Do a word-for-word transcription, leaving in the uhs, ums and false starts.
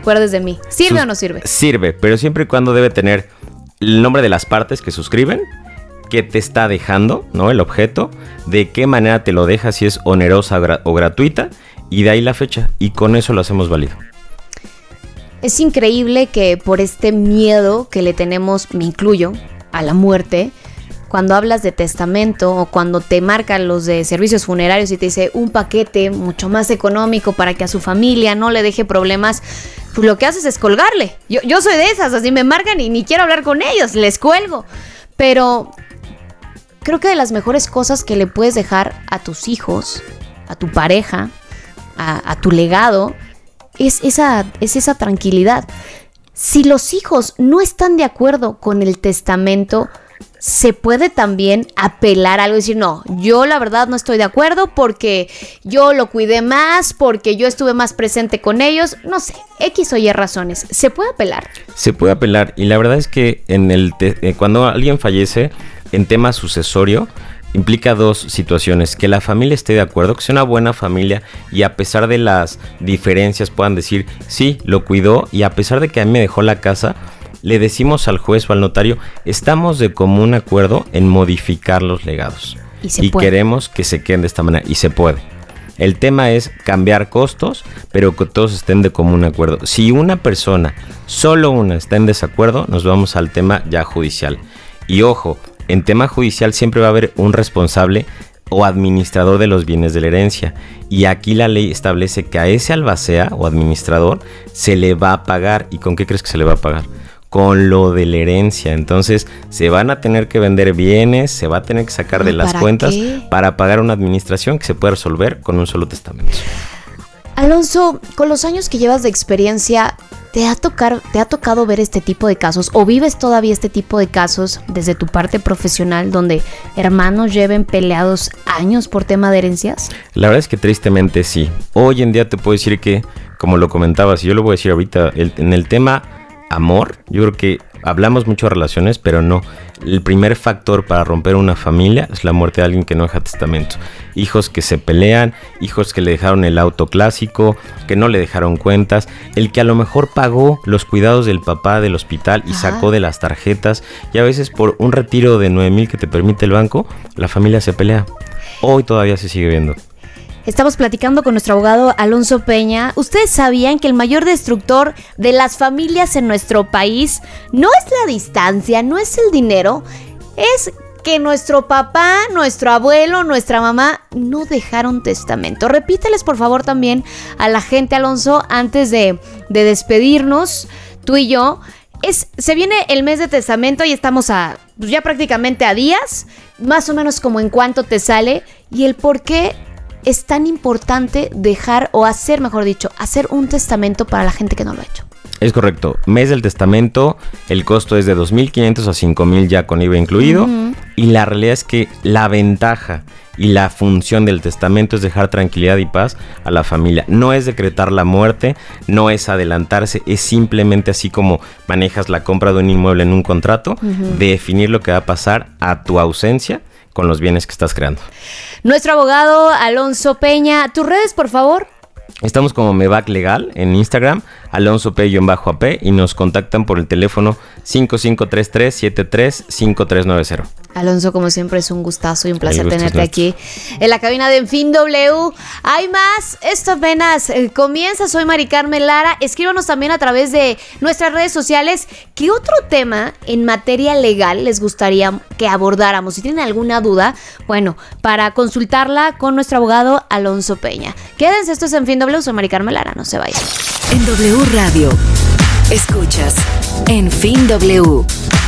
acuerdes de mí. ¿Sirve Sus- o no sirve? Sirve, pero siempre y cuando debe tener el nombre de las partes que suscriben, qué te está dejando, ¿no? El objeto, de qué manera te lo deja, si es onerosa gra- o gratuita, y de ahí la fecha, y con eso lo hacemos válido. Es increíble que por este miedo que le tenemos, me incluyo, a la muerte, cuando hablas de testamento o cuando te marcan los de servicios funerarios y te dice un paquete mucho más económico para que a su familia no le deje problemas, pues lo que haces es colgarle. Yo, yo soy de esas, así me marcan y ni quiero hablar con ellos, les cuelgo. Pero creo que de las mejores cosas que le puedes dejar a tus hijos, a tu pareja, a, a tu legado, es esa, es esa tranquilidad. Si los hijos no están de acuerdo con el testamento, se puede también apelar a algo y decir, no, yo la verdad no estoy de acuerdo porque yo lo cuidé más, porque yo estuve más presente con ellos, no sé, X o Y razones. ¿Se puede apelar? Se puede apelar, y la verdad es que en el te- eh, cuando alguien fallece en tema sucesorio, implica dos situaciones: que la familia esté de acuerdo, que sea una buena familia y a pesar de las diferencias puedan decir, sí, lo cuidó, y a pesar de que a mí me dejó la casa, le decimos al juez o al notario, estamos de común acuerdo en modificar los legados. Y, se y puede. queremos que se queden de esta manera, y se puede. El tema es cambiar costos, pero que todos estén de común acuerdo. Si una persona, solo una, está en desacuerdo, nos vamos al tema ya judicial. Y ojo, en tema judicial siempre va a haber un responsable o administrador de los bienes de la herencia. Y aquí la ley establece que a ese albacea o administrador se le va a pagar. ¿Y con qué crees que se le va a pagar? Con lo de la herencia. Entonces se van a tener que vender bienes, se va a tener que sacar de las cuentas qué? para pagar una administración que se puede resolver con un solo testamento. Alonso, con los años que llevas de experiencia, ¿te ha, tocar, ¿te ha tocado ver este tipo de casos o vives todavía este tipo de casos desde tu parte profesional donde hermanos lleven peleados años por tema de herencias? La verdad es que tristemente sí. Hoy en día te puedo decir que, como lo comentabas, y yo lo voy a decir ahorita, el, en el tema amor, yo creo que hablamos mucho de relaciones, pero no. El primer factor para romper una familia es la muerte de alguien que no deja testamento. Hijos que se pelean, hijos que le dejaron el auto clásico, que no le dejaron cuentas, el que a lo mejor pagó los cuidados del papá del hospital y Ajá. sacó de las tarjetas, y a veces por un retiro de nueve mil que te permite el banco, la familia se pelea. Hoy todavía se sigue viendo. Estamos platicando con nuestro abogado Alonso Peña. ¿Ustedes sabían que el mayor destructor de las familias en nuestro país no es la distancia, no es el dinero? Es que nuestro papá, nuestro abuelo, nuestra mamá no dejaron testamento. Repíteles por favor también a la gente, Alonso, antes de, de despedirnos, tú y yo. Es, se viene el mes de testamento y estamos a pues ya prácticamente a días, más o menos como en cuánto te sale y el por qué es tan importante dejar o hacer, mejor dicho, hacer un testamento para la gente que no lo ha hecho. Es correcto. Mes del testamento, el costo es de dos mil quinientos a cinco mil ya con I V A incluido. Uh-huh. Y la realidad es que la ventaja y la función del testamento es dejar tranquilidad y paz a la familia. No es decretar la muerte, no es adelantarse, es simplemente así como manejas la compra de un inmueble en un contrato, uh-huh. definir lo que va a pasar a tu ausencia con los bienes que estás creando. Nuestro abogado Alonso Peña, tus redes, por favor. Estamos como Mebac Legal en Instagram, Alonso P-A P, y nos contactan por el teléfono cinco cinco tres tres siete tres cinco tres nueve cero. Alonso, como siempre, es un gustazo y un placer tenerte nuestro. aquí en la cabina de En Fin W. Hay más, esto apenas eh, comienza. Soy Mari Carmen Lara. Escríbanos también a través de nuestras redes sociales qué otro tema en materia legal les gustaría que abordáramos. Si tienen alguna duda, bueno, para consultarla con nuestro abogado Alonso Peña. Quédense, esto es En Fin W. Soy Mari Carmen Lara, no se vayan. En W Radio, escuchas En Fin W.